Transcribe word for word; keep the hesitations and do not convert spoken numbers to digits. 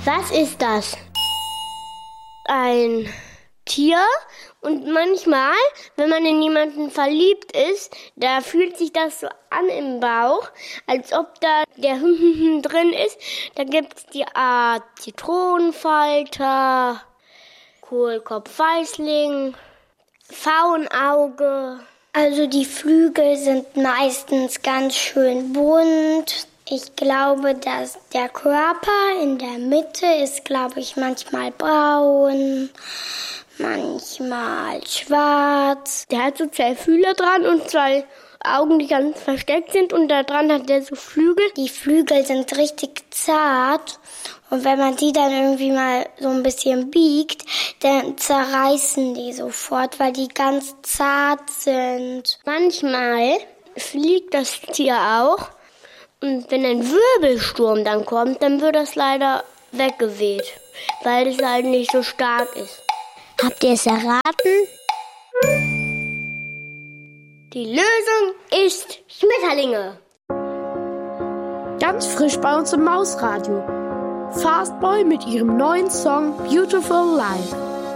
Was ist das? Ein Tier. Und manchmal, wenn man in jemanden verliebt ist, da fühlt sich das so an im Bauch, als ob da der drin ist. Da gibt es die Art Zitronenfalter, Kohlkopfweißling, Faunauge. Also die Flügel sind meistens ganz schön bunt. Ich glaube, dass der Körper in der Mitte ist, glaube ich, manchmal braun, manchmal schwarz. Der hat so zwei Fühler dran und zwei Augen, die ganz versteckt sind. Und da dran hat der so Flügel. Die Flügel sind richtig zart. Und wenn man die dann irgendwie mal so ein bisschen biegt, dann zerreißen die sofort, weil die ganz zart sind. Manchmal fliegt das Tier auch. Und wenn ein Wirbelsturm dann kommt, dann wird das leider weggeweht, weil es halt nicht so stark ist. Habt ihr es erraten? Die Lösung ist Schmetterlinge. Ganz frisch bei uns im Mausradio. Fastboy mit ihrem neuen Song Beautiful Life.